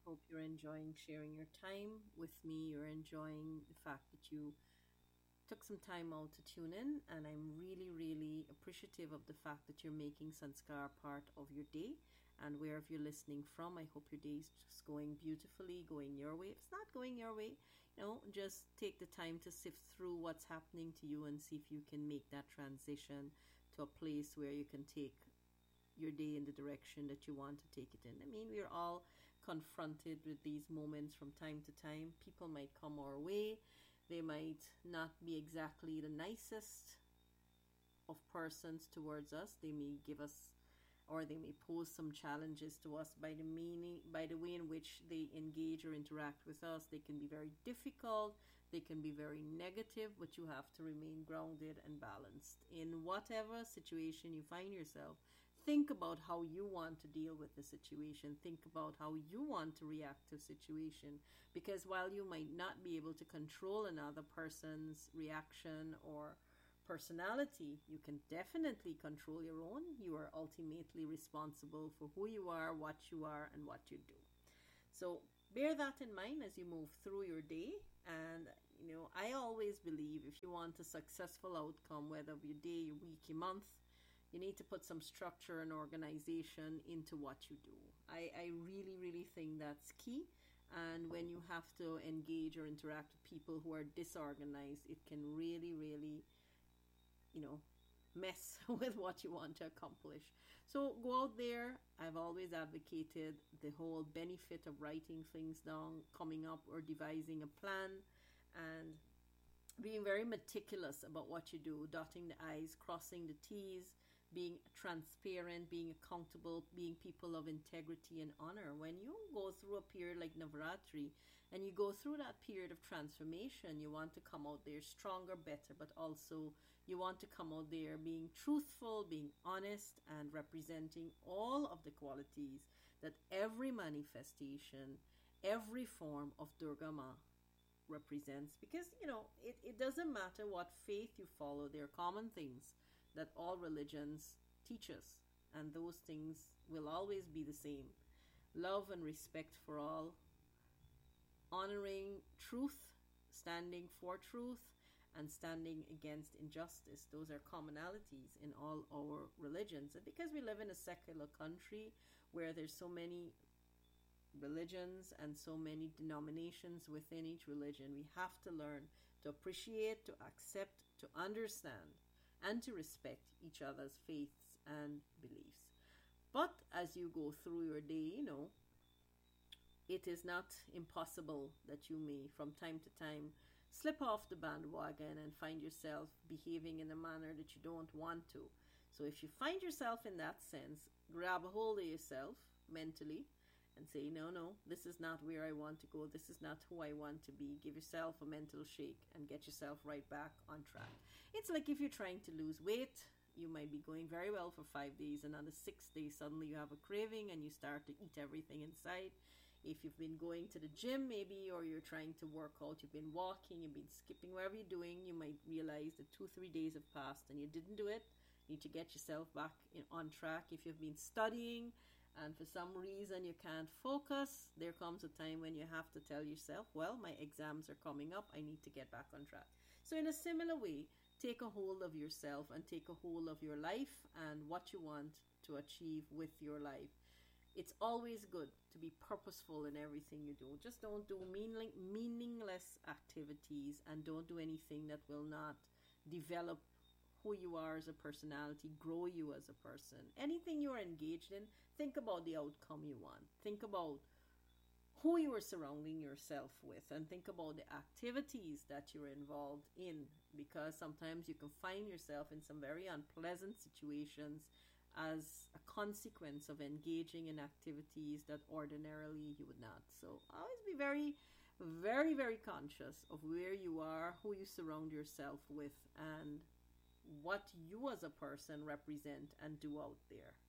hope you're enjoying sharing your time with me. You're enjoying the fact that you took some time out to tune in, and I'm really, really appreciative of the fact that you're making Sanskar part of your day. And wherever you're listening from, I hope your day is just going beautifully, going your way. If it's not going your way, just take the time to sift through what's happening to you and see if you can make that transition to a place where you can take your day in the direction that you want to take it in. I mean, we're all confronted with these moments from time to time. People might come our way. They might not be exactly the nicest of persons towards us. They may give us, or they may pose some challenges to us by by the way in which they engage or interact with us. They can be very difficult. They can be very negative, but you have to remain grounded and balanced. In whatever situation you find yourself, think about how you want to deal with the situation. Think about how you want to react to a situation. Because while you might not be able to control another person's reaction or personality, you can definitely control your own. You are ultimately responsible for who you are, what you are, and what you do. So bear that in mind as you move through your day. And I always believe if you want a successful outcome, whether of your day, your week, your month, you need to put some structure and organization into what you do. I really, really think that's key. And when you have to engage or interact with people who are disorganized, it can really, really, mess with what you want to accomplish. So go out there. I've always advocated the whole benefit of writing things down, coming up or devising a plan, and being very meticulous about what you do, dotting the I's, crossing the T's, being transparent, being accountable, being people of integrity and honor. When you go through a period like Navaratri and you go through that period of transformation, you want to come out there stronger, better, but also you want to come out there being truthful, being honest, and representing all of the qualities that every manifestation, every form of Durga Ma represents. Because, it doesn't matter what faith you follow, there are common things that all religions teach us, and those things will always be the same. Love and respect for all, honoring truth, standing for truth, and standing against injustice. Those are commonalities in all our religions. And because we live in a secular country where there's so many religions and so many denominations within each religion, we have to learn to appreciate, to accept, to understand, and to respect each other's faiths and beliefs. But as you go through your day, it is not impossible that you may, from time to time, slip off the bandwagon and find yourself behaving in a manner that you don't want to. So if you find yourself in that sense, grab a hold of yourself mentally and say, no, this is not where I want to go. This is not who I want to be. Give yourself a mental shake and get yourself right back on track. It's like if you're trying to lose weight, you might be going very well for 5 days, and on the 6th day, suddenly you have a craving and you start to eat everything in sight. If you've been going to the gym maybe, or you're trying to work out, you've been walking, you've been skipping, wherever you're doing, you might realize that 2-3 days have passed and you didn't do it. You need to get yourself back on track. If you've been studying and for some reason you can't focus, there comes a time when you have to tell yourself, well, my exams are coming up, I need to get back on track. So in a similar way, take a hold of yourself and take a hold of your life and what you want to achieve with your life. It's always good to be purposeful in everything you do. Just don't do meaningless activities, and don't do anything that will not develop who you are as a personality, grow you as a person. Anything you are engaged in, think about the outcome you want. Think about who you are surrounding yourself with, and think about the activities that you're involved in, because sometimes you can find yourself in some very unpleasant situations as a consequence of engaging in activities that ordinarily you would not. So always be very, very, very conscious of where you are, who you surround yourself with, and what you as a person represent and do out there.